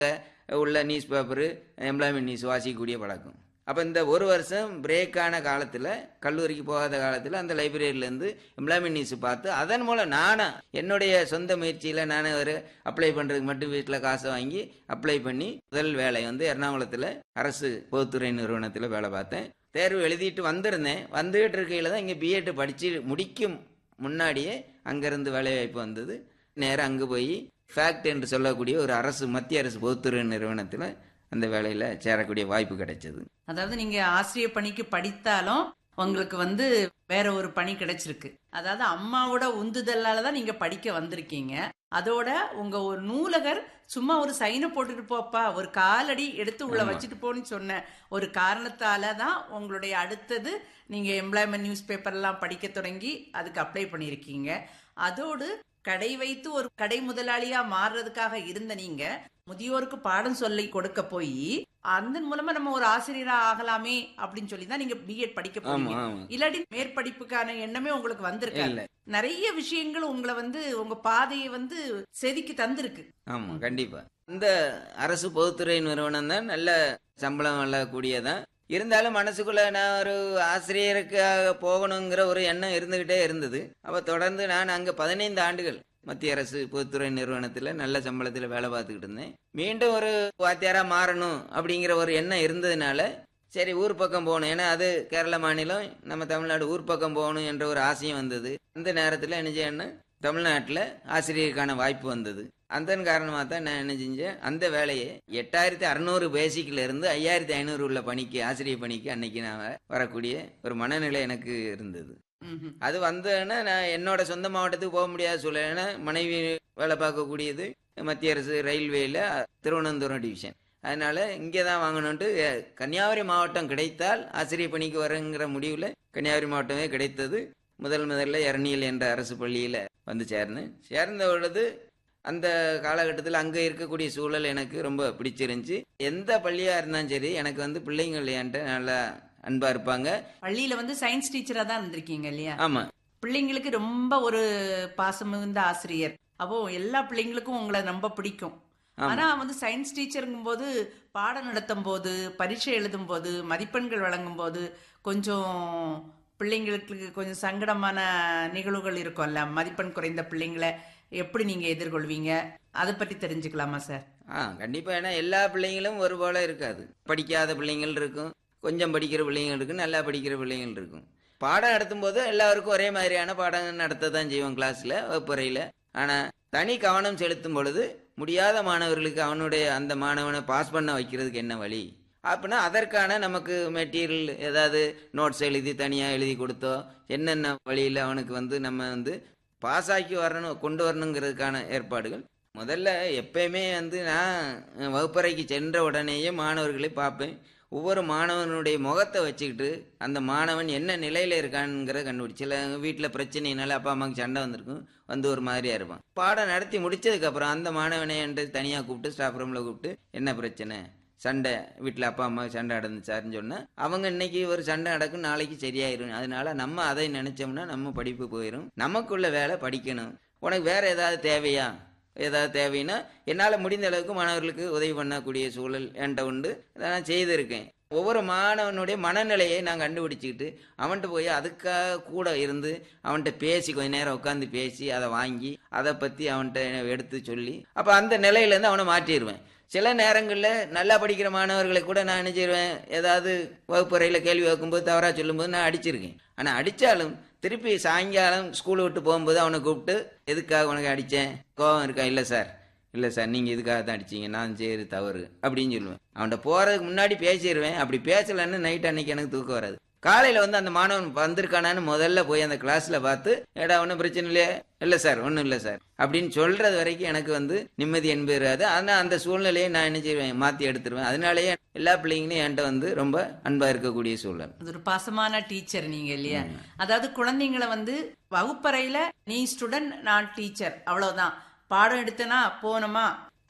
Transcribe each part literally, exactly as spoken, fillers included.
உள்ள news paper employment news வாசிக்கக்கூடிய பழக்கம். அப்போ இந்த ஒரு வருஷம் பிரேக்கான காலத்தில், கல்லூரிக்கு போகாத காலத்தில் அந்த லைப்ரரியிலேருந்து எம்ப்ளாய்மெண்ட் நியூஸ் பார்த்து அதன் மூலம் நானும் என்னுடைய சொந்த முயற்சியில் நானே ஒரு அப்ளை பண்ணுறதுக்கு மட்டும் வீட்டில் காசை வாங்கி அப்ளை பண்ணி முதல் வேலை வந்து எர்ணாகுளத்தில் அரசு பொதுத்துறை நிறுவனத்தில் வேலை பார்த்தேன். தேர்வு எழுதிட்டு வந்திருந்தேன். வந்துகிட்டு இருக்கையில் தான் இங்கே பிஎட் படித்து முடிக்கும் முன்னாடியே அங்கேருந்து வேலைவாய்ப்பு வந்தது. நேராக அங்கே போய் ஃபேக்ட் என்று சொல்லக்கூடிய ஒரு அரசு மத்திய அரசு பொதுத்துறை நிறுவனத்தில் அந்த வேலையில் சேரக்கூடிய வாய்ப்பு கிடைச்சது. அதாவது நீங்க ஆசிரியர் பணிக்கு படித்தாலும் உங்களுக்கு வந்து வேற ஒரு பணி கிடைச்சிருக்கு. அதாவது அம்மாவோட உந்துதலால தான் நீங்க படிக்க வந்திருக்கீங்க. அதோட உங்க ஒரு நூலகர் சும்மா ஒரு சைனை போட்டுட்டு போப்பா, ஒரு காலடி எடுத்து உள்ள வச்சுட்டு போன்னு சொன்ன ஒரு காரணத்தால தான் உங்களுடைய அடுத்தது நீங்க எம்ப்ளாய்மெண்ட் நியூஸ் பேப்பர் எல்லாம் படிக்க தொடங்கி அதுக்கு அப்ளை பண்ணிருக்கீங்க. அதோடு கடை வைத்து ஒரு கடை முதலாளியா மாறுறதுக்காக இருந்த நீங்க முதியோருக்கு பாடம் சொல்லி கொடுக்க போய் அதன் மூலமா நம்ம ஒரு ஆசிரியரா ஆகலாமே அப்படின்னு சொல்லி தான் நீங்க பிஎட் படிக்க போறீங்க. இல்லாட்டி மேற்படிப்புக்கான எண்ணமே உங்களுக்கு வந்திருக்காங்க. நிறைய விஷயங்கள் உங்களை வந்து உங்க பாதையை வந்து செதுக்கி தந்திருக்கு. ஆமா, கண்டிப்பா. இந்த அரசு பொதுத்துறை நிறுவனம் தான் நல்ல சம்பளம் வள்ளக்கூடியதான். இருந்தாலும் மனசுக்குள்ள நான் ஒரு ஆசிரியருக்காக போகணுங்கிற ஒரு எண்ணம் இருந்துகிட்டே இருந்தது. அப்ப தொடர்ந்து நான் அங்க பதினைந்து ஆண்டுகள் மத்திய அரசு பொதுத்துறை நிறுவனத்தில் நல்ல சம்பளத்தில் வேலை பார்த்துக்கிட்டு இருந்தேன். மீண்டும் ஒரு வாத்தியாரா மாறணும் அப்படிங்கிற ஒரு எண்ணம் இருந்ததுனால சரி ஊர் பக்கம் போகணும். ஏன்னா அது கேரள மாநிலம், நம்ம தமிழ்நாடு, ஊர் பக்கம் போகணும் என்ற ஒரு ஆசையும் வந்தது. அந்த நேரத்தில் என்ன செய்யணும், தமிழ்நாட்டில் ஆசிரியருக்கான வாய்ப்பு வந்தது. அதன் காரணமாக தான் நான் என்ன செஞ்சேன், அந்த வேலையை எட்டாயிரத்தி அறுநூறு பேசிக்ல இருந்து ஐயாயிரத்தி ஐநூறு உள்ள பணிக்கு, ஆசிரியர் பணிக்கு அன்னைக்கு நான் வரக்கூடிய ஒரு மனநிலை எனக்கு இருந்தது. அது வந்தேன்னா நான் என்னோட சொந்த மாவட்டத்துக்கு போக முடியாத சூழ்நிலை. மனைவி வேலை பார்க்கக்கூடியது மத்திய அரசு ரயில்வேல திருவனந்தபுரம் டிவிஷன். அதனால இங்கே தான் வாங்கணுன்ட்டு கன்னியாகுமரி மாவட்டம் கிடைத்தால் ஆசிரியர் பணிக்கு வரங்கிற முடிவில் கன்னியாகுமரி மாவட்டமே கிடைத்தது. முதல் முதல்ல எரணியல் என்ற அரசு பள்ளியில் வந்து சேர்ந்தேன். சேர்ந்த பொழுது அந்த காலகட்டத்தில் அங்கே இருக்கக்கூடிய சூழல் எனக்கு ரொம்ப பிடிச்சிருந்துச்சு. எந்த பள்ளியாக இருந்தாலும் சரி எனக்கு வந்து பிள்ளைங்கள் என்கிட்ட நல்லா அன்பா இருப்பாங்க. பள்ளியில வந்து சயின்ஸ் டீச்சரா தான் இருந்திருக்கீங்க இல்லையா? ஆமா. பிள்ளைங்களுக்கு ரொம்ப ஒரு பாசம் இருந்த ஆசிரியர். அப்போ எல்லா பிள்ளைங்களுக்கும் உங்களை ரொம்ப பிடிக்கும். ஆனா வந்து சயின்ஸ் டீச்சருங்கும் போது பாடம் நடத்தும் போது, பரீட்சை எழுதும் போது, மதிப்பெண்கள் வழங்கும் போது கொஞ்சம் பிள்ளைங்களுக்கு கொஞ்சம் சங்கடமான நிகழ்வுகள் இருக்கும்ல. மதிப்பெண் குறைந்த பிள்ளைங்களை எப்படி நீங்க எதிர்கொள்வீங்க, அதை பற்றி தெரிஞ்சுக்கலாமா சார்? ஆ கண்டிப்பா. ஏன்னா எல்லா பிள்ளைங்களும் ஒரு போல இருக்காது. படிக்காத பிள்ளைங்கள் இருக்கும், கொஞ்சம் படிக்கிற பிள்ளைங்கள் இருக்கும், நல்லா படிக்கிற பிள்ளைங்கள் இருக்கும். பாடம் நடத்தும் போது எல்லாருக்கும் ஒரே மாதிரியான பாடம் நடத்த தான் செய்வோம் கிளாஸ்ல, வகுப்பறையில. ஆனா தனி கவனம் செலுத்தும் பொழுது முடியாத மாணவர்களுக்கு அவனுடைய அந்த மாணவனை பாஸ் பண்ண வைக்கிறதுக்கு என்ன வழி அப்படின்னா அதற்கான நமக்கு மெட்டீரியல் ஏதாவது நோட்ஸ் எழுதி தனியாக எழுதி கொடுத்தோ என்னென்ன வழியில் அவனுக்கு வந்து நம்ம வந்து பாஸ் ஆக்கி வரணும், கொண்டு வரணுங்கிறதுக்கான ஏற்பாடுகள். முதல்ல எப்பயுமே வந்து நான் வகுப்பறைக்கு சென்ற உடனேயே மாணவர்களை பார்ப்பேன். ஒவ்வொரு மாணவனுடைய முகத்தை வச்சுக்கிட்டு அந்த மாணவன் என்ன நிலையில் இருக்கான்ங்கிறத கண்டுபிடிச்சி. சில வீட்டில் பிரச்சனைனால அப்பா அம்மாவுக்கு சண்டை வந்திருக்கும், வந்து ஒரு மாதிரியாக இருப்பான். பாடம் நடத்தி முடிச்சதுக்கப்புறம் அந்த மாணவனை என்கிட்ட தனியாக கூப்பிட்டு ஸ்டாஃப் ரூமில் கூப்பிட்டு என்ன பிரச்சனை, சண்டை வீட்டில் அப்பா அம்மா சண்டை நடந்துச்சாருன்னு சொன்னால் அவங்க இன்னைக்கு ஒரு சண்டை நடக்கும், நாளைக்கு சரியாயிரும். அதனால நம்ம அதை நினைச்சோம்னா நம்ம படிப்பு போயிடும். நமக்குள்ள வேலை படிக்கணும். உனக்கு வேற ஏதாவது தேவையா, ஏதாவது தேவைன்னா என்னால் முடிந்த அளவுக்கு மாணவர்களுக்கு உதவி பண்ணக்கூடிய சூழல் என்கிட்ட உண்டு. நான் செய்திருக்கேன். ஒவ்வொரு மாணவனுடைய மனநிலையை நான் கண்டுபிடிச்சிக்கிட்டு அவன்கிட்ட போய் அதுக்காக கூட இருந்து அவன்கிட்ட பேசி கொஞ்ச நேரம் உட்காந்து பேசி அதை வாங்கி அதை பற்றி அவன்கிட்ட எடுத்து சொல்லி அப்போ அந்த நிலையிலேருந்து அவனை மாற்றிடுவேன். சில நேரங்களில் நல்லா படிக்கிற மாணவர்களை கூட நான் என்ன செய்வேன், ஏதாவது வகுப்பறையில் கேள்வி வைக்கும்போது தவறாக சொல்லும்போது நான் அடிச்சிருக்கேன். ஆனால் அடித்தாலும் திருப்பி சாயங்காலம் ஸ்கூலை விட்டு போகும்போது அவனை கூப்பிட்டு எதுக்காக உனக்கு அடித்தேன், கோபம் இருக்கா, இல்லை சார் இல்லை சார் நீங்கள் இதுக்காக தான் அடிச்சிங்க, நான் சரி தவறு அப்படின்னு சொல்லுவேன். அவன்கிட்ட போகிறதுக்கு முன்னாடி பேசிடுவேன். அப்படி பேசலன்னு நைட் அன்னைக்கு எனக்கு தூக்கம் வராது. காலையில் வந்து அந்த மாணவன் வந்திருக்கானான்னு முதல்ல போய் அந்த கிளாஸில் பார்த்து ஏடா ஒன்றும் பிரச்சனை இல்லையா, இல்லை சார் ஒன்றும் இல்லை சார் அப்படின்னு சொல்கிறது வரைக்கும் எனக்கு வந்து நிம்மதி என்பது. ஆனால் அந்த சூழ்நிலையை நான் என்ன செய்வேன், மாற்றி எடுத்துருவேன். அதனாலேயே எல்லா பிள்ளைங்களையும் என்கிட்ட வந்து ரொம்ப அன்பாக இருக்கக்கூடிய சூழல். அது ஒரு பாசமான டீச்சர் நீங்க இல்லையா? அதாவது குழந்தைங்களை வந்து வகுப்பறையில் நீ ஸ்டூடெண்ட் நான் டீச்சர் அவ்வளோதான், பாடம் எடுத்தனா போனோமா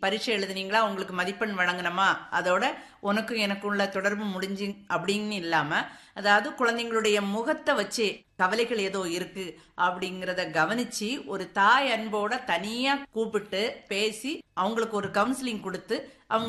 பரீட்சை எழுதுனீங்களா, உங்களுக்கு மதிப்பெண் வழங்கணுமா, அதோட உனக்கும் எனக்குள்ள தொடர்பு முடிஞ்சு அப்படின்னு இல்லாம, அதாவது குழந்தைங்களுடைய முகத்தை வச்சு கவலைகள் ஏதோ இருக்கு அப்படிங்கறத கவனிச்சு ஒரு தாய் அன்போட தனியா கூப்பிட்டு பேசி அவங்களுக்கு ஒரு கவுன்சிலிங் கொடுத்து அவங்க